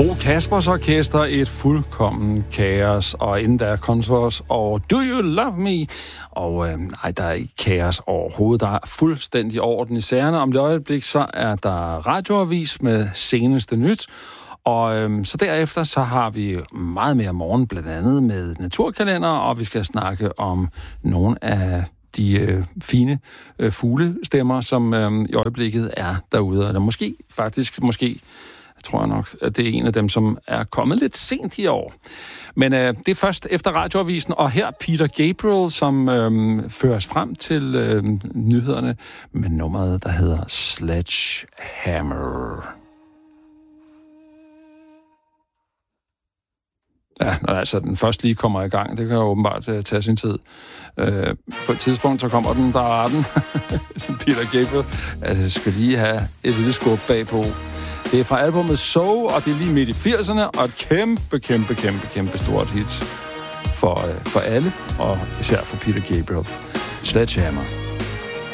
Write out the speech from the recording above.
Bo Kaspers Orkester, et fuldkommen kaos, og inden der er Contours og Do You Love Me? Og nej, der er ikke kaos overhovedet. Der er fuldstændig orden i sagerne. Om det øjeblik, så er der radioavis med seneste nyt. Og så derefter, så har vi meget mere morgen, blandt andet med naturkalender, og vi skal snakke om nogle af de fine fuglestemmer, som i øjeblikket er derude. Eller måske, jeg tror nok, at det er en af dem, som er kommet lidt sent i år. Men det er først efter radioavisen, og her Peter Gabriel, som føres frem til nyhederne med nummeret, der hedder Sledgehammer. Ja, altså den først lige kommer i gang, det kan jo åbenbart tage sin tid. På et tidspunkt, så kommer den, der er den. Peter Gabriel. Altså, jeg skal lige have et lille skub bagpå. Det er fra albumet So, og det er lige midt i 80'erne, og et kæmpe stort hit for alle, og især for Peter Gabriel. Sledgehammer.